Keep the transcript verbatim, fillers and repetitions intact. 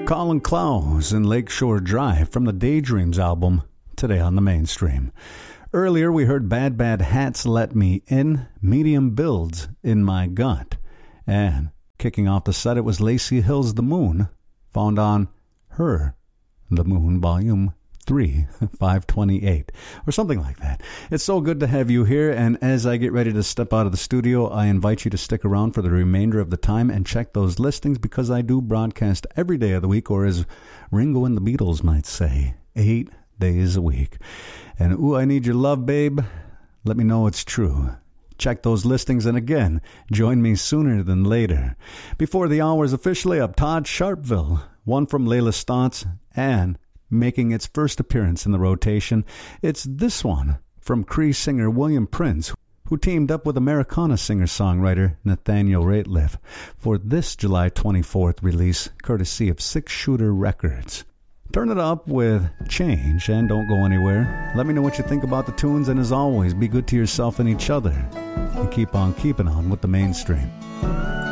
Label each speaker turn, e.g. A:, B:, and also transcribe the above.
A: Colin Clowes in Lakeshore Drive from the Daydreams album, today on the mainstream. Earlier we heard Bad Bad Hats Let Me In, Medium Builds In My Gut. And kicking off the set, it was Lacey Hill's The Moon, found on Her, The Moon, Volume three, five twenty-eight, or something like that. It's so good to have you here, and as I get ready to step out of the studio, I invite you to stick around for the remainder of the time and check those listings, because I do broadcast every day of the week, or as Ringo and the Beatles might say, eight days a week. And ooh, I need your love, babe. Let me know it's true. Check those listings, and again, join me sooner than later. Before the hour is officially up, Todd Sharpville, one from Layla Stotts, and making its first appearance in the rotation, it's this one from Cree singer William Prince, who teamed up with Americana singer-songwriter Nathaniel Rateliff for this July twenty-fourth release, courtesy of Six Shooter Records. Turn it up with Change and don't go anywhere. Let me know what you think about the tunes, and as always, be good to yourself and each other, and keep on keeping on with the mainstream.